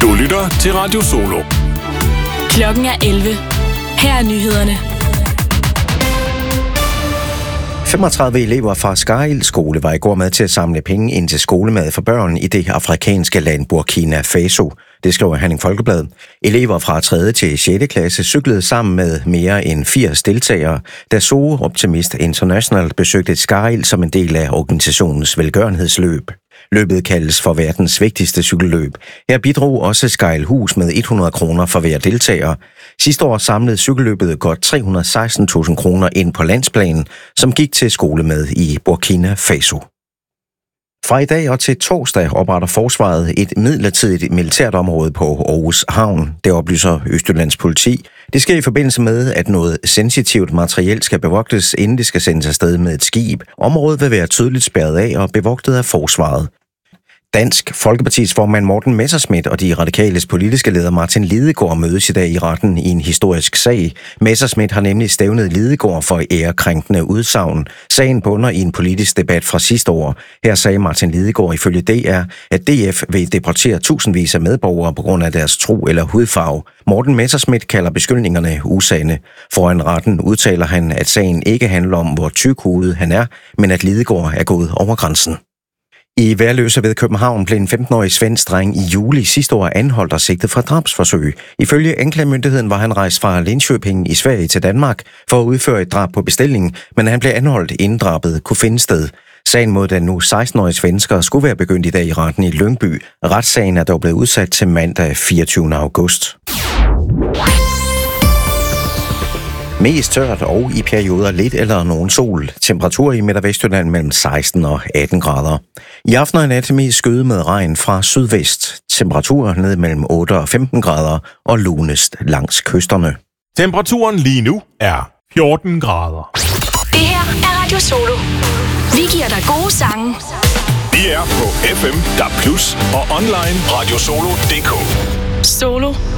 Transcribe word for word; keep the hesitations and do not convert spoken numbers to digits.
Du lytter til Radio Solo. Klokken er elleve. Her er nyhederne. femogtredive elever fra Skaril skole var i går med til at samle penge ind til skolemad for børn i det afrikanske land Burkina Faso. Det skriver Herning Folkeblad. Elever fra tredje til sjette klasse cyklede sammen med mere end firs deltagere, da Zoo Optimist International besøgte Skaril som en del af organisationens velgørenhedsløb. Løbet kaldes for verdens vigtigste cykelløb. Her bidrog også Skaril-hus med hundrede kroner for hver deltager. Sidste år samlede cykelløbet godt tre hundrede og seksten tusind kroner ind på landsplanen, som gik til skolemad i Burkina Faso. Fra i dag og til torsdag opretter forsvaret et midlertidigt militært område på Aarhus Havn. Det oplyser Østjyllands politi. Det sker i forbindelse med, at noget sensitivt materiel skal bevogtes, inden det skal sendes afsted med et skib. Området vil være tydeligt spærret af og bevogtet af forsvaret. Dansk Folkepartis formand Morten Messerschmidt og de radikales politiske leder Martin Lidegaard mødes i dag i retten i en historisk sag. Messerschmidt har nemlig stævnet Lidegaard for ærekrænkende udsagn. Sagen bunder i en politisk debat fra sidste år. Her sagde Martin Lidegaard ifølge D R, at D F vil deportere tusindvis af medborgere på grund af deres tro eller hudfarve. Morten Messerschmidt kalder beskyldningerne usande. Foran retten udtaler han, at sagen ikke handler om, hvor tykhudet han er, men at Lidegaard er gået over grænsen. I Værløse ved København blev en femten-årig svensk dreng i juli sidste år anholdt og sigtet for drabsforsøg. Ifølge anklagemyndigheden var han rejst fra Linköping i Sverige til Danmark for at udføre et drab på bestilling, men han blev anholdt inden drabet kunne finde sted. Sagen mod den nu seksten-årige svensker skulle være begyndt i dag i retten i Lyngby. Retssagen er dog blevet udsat til mandag fireogtyvende august. Mest tørt og i perioder lidt eller nogen sol. Temperatur i Midt- og Vestjylland mellem seksten og atten grader. I aften og i nat mest skyde med regn fra sydvest. Temperatur ned mellem otte og femten grader og lunest langs kysterne. Temperaturen lige nu er fjorten grader. Det her er Radio Solo. Vi giver dig gode sange. Vi er på F M, D A B plus og online radiosolo punktum d k. Solo